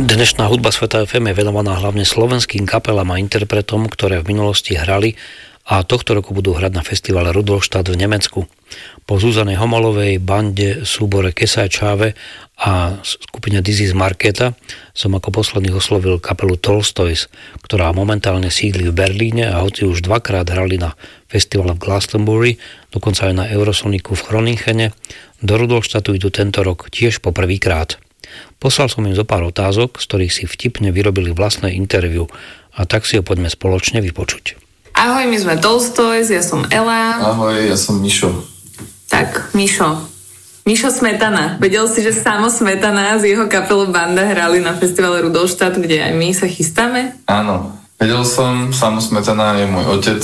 Dnešná hudba Sveta FM je venovaná hlavne slovenským kapelám a interpretom, ktoré v minulosti hrali a tohto roku budú hrať na festivale Rudolstadt v Nemecku. Po Zuzanej Homolovej, bande, súbore Kesaj Čáve a skupine This is Markéta som ako posledný oslovil kapelu Tolstoys, ktorá momentálne sídli v Berlíne a hoci už dvakrát hrali na festivale v Glastonbury, dokonca aj na Eurosoniku v Chroningene, do Rudolstadtu idú tento rok tiež po prvýkrát. Poslal som im zo pár otázok, z ktorých si vtipne vyrobili vlastné interview a tak si ho poďme spoločne vypočuť. Ahoj, my sme Tolstoys, ja som Ela. Ahoj, ja som Mišo. Tak, Mišo Smetana. Vedel si, že Samo Smetana z jeho kapelu Banda hrali na festivale Rudolstadt, kde aj my sa chystáme? Áno, vedel som, Samo Smetana je môj otec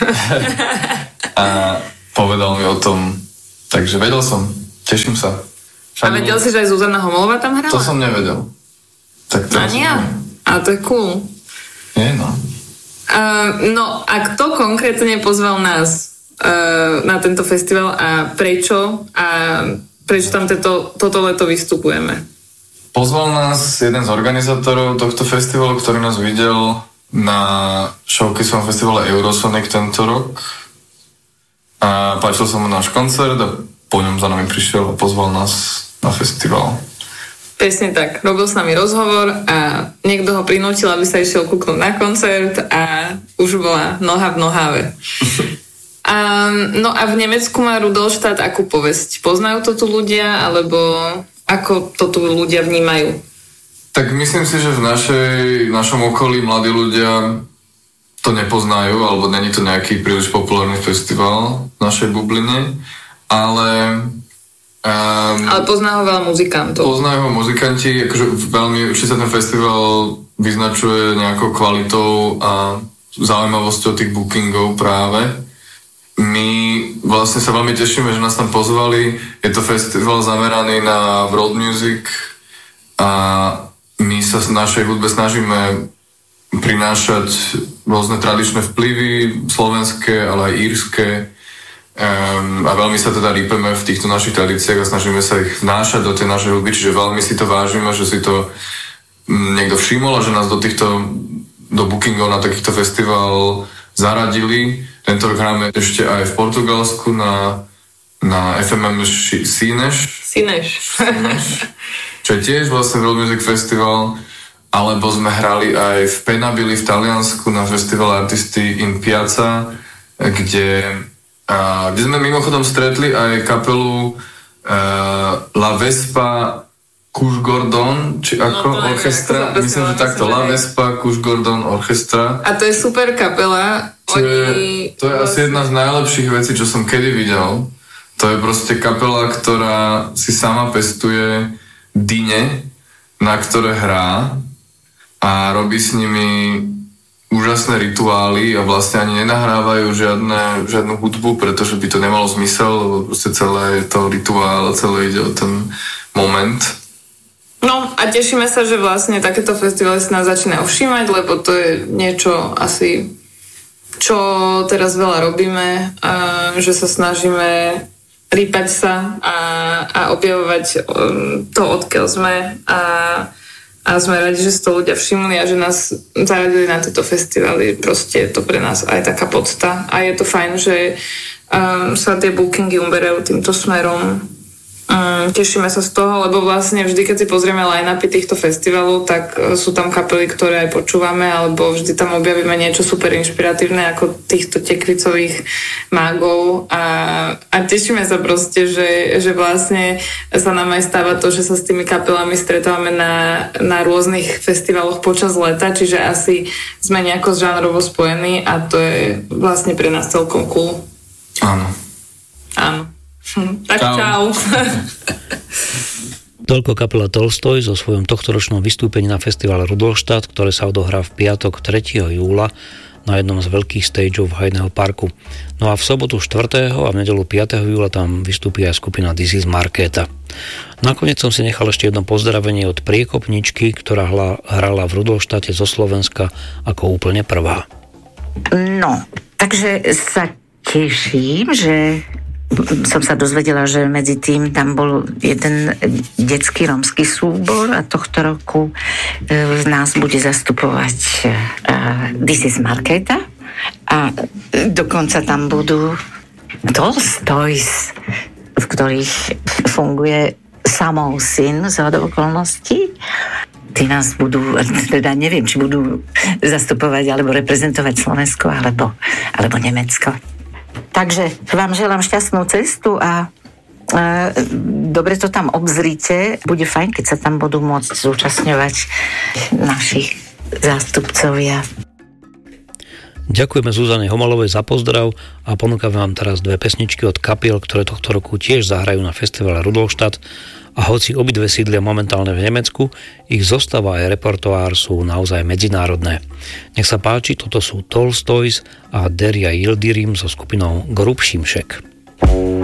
a povedal mi o tom, takže vedel som, teším sa. A vedel si, že aj Zuzana Homolová tam hrala? To som nevedel. Tak to A to je cool. Je, no. No a kto konkrétne pozval nás na tento festival a prečo tam toto leto vystupujeme? Pozval nás jeden z organizátorov tohto festivalu, ktorý nás videl na showcaseovom festivale Eurosonic tento rok a páčil sa mu náš koncert a po ňom za nami prišiel a pozval nás na festival. Presne tak. Robil s nami rozhovor a niekto ho prinútil, aby sa išiel kúknúť na koncert a už bola noha v nohave. No a v Nemecku má Rudolstadt akú povesť? Poznajú to tu ľudia, alebo ako to tu ľudia vnímajú? Tak myslím si, že v našom okolí mladí ľudia to nepoznajú, alebo není to nejaký príliš populárny festival v našej bubline, ale pozná ho veľa muzikantov. Poznajú ho muzikanti, akože veľmi určite ten festival vyznačuje nejakou kvalitou a zaujímavosťou tých bookingov práve. My vlastne sa veľmi tešíme, že nás tam pozvali. Je to festival zameraný na world music a my sa v našej hudbe snažíme prinášať rôzne tradičné vplyvy, slovenské, ale aj írske. A veľmi sa teda rýpeme v týchto našich tradíciách a snažíme sa ich vnášať do tej našej hudby, čiže veľmi si to vážime, že si to niekto všimol a že nás do bookingov na takýchto festival zaradili. Tento rok hráme ešte aj v Portugalsku na FMM Sineš, čo je tiež vlastne World Music Festival, alebo sme hrali aj v Penabili v Taliansku na festival Artisti in Piazza, kde sme mimochodom stretli aj kapelu La Vespa Kush Gordon, či ako orchestra, myslím, že takto, La Vespa Kush Gordon orchestra. A to je super kapela. To je asi jedna z najlepších vecí, čo som kedy videl. To je proste kapela, ktorá si sama pestuje dyne, na ktoré hrá a robí s nimi úžasné rituály a vlastne ani nenahrávajú žiadnu hudbu, pretože by to nemalo zmysel, lebo proste celé je to rituál a celé ide o ten moment. No a tešíme sa, že vlastne takéto festivaly sa nás začínajú všímať, lebo to je niečo asi, čo teraz veľa robíme, že sa snažíme rýpať sa a objavovať to, odkiaľ sme a sme radi, že si to ľudia všimli a že nás zaradili na tieto festivaly. Proste je to pre nás aj taká podsta. A je to fajn, že sa tie bookingy uberajú týmto smerom. Tešíme sa z toho, lebo vlastne vždy, keď si pozrieme line-upy týchto festivalov, tak sú tam kapely, ktoré aj počúvame, alebo vždy tam objavíme niečo super inšpiratívne ako týchto tekricových mágov a tešíme sa proste, že vlastne sa nám aj stáva to, že sa s tými kapelami stretávame na rôznych festivaloch počas leta, čiže asi sme nejako žánrovo spojení a to je vlastne pre nás celkom cool. Áno. Tak čau. Toľko kapela Tolstoj so svojom tohtoročnom vystúpení na festivale Rudolstadt, ktoré sa odohrá v piatok 3. júla na jednom z veľkých stageov v Heidného parku. No a v sobotu 4. a v nedeľu 5. júla tam vystúpi aj skupina This is Markéta. Nakoniec som si nechal ešte jedno pozdravenie od priekopničky, ktorá hrala v Rudolstadte zo Slovenska ako úplne prvá. No, takže sa teším, že som sa dozvedela, že medzi tým tam bol jeden detský rómsky súbor a tohto roku nás bude zastupovať This is Markéta a dokonca tam budú Tolstojs, v ktorých funguje Samov syn z okolností. Tí nás budú, teda neviem, či budú zastupovať alebo reprezentovať Slovensko alebo Nemecko. Takže vám želám šťastnú cestu a dobre to tam obzrite. Bude fajn, keď sa tam budú môcť zúčastňovať naši zástupcovia. Ďakujeme Zuzane Homolovej za pozdrav a ponúkame vám teraz 2 pesničky od kapiel, ktoré tohto roku tiež zahrajú na festivale Rudolstadt. A hoci obidve sídlia momentálne v Nemecku, ich zostava aj repertoár sú naozaj medzinárodné. Nech sa páči, toto sú Tolstojs a Deria Yildirim so skupinou Grubšímšek.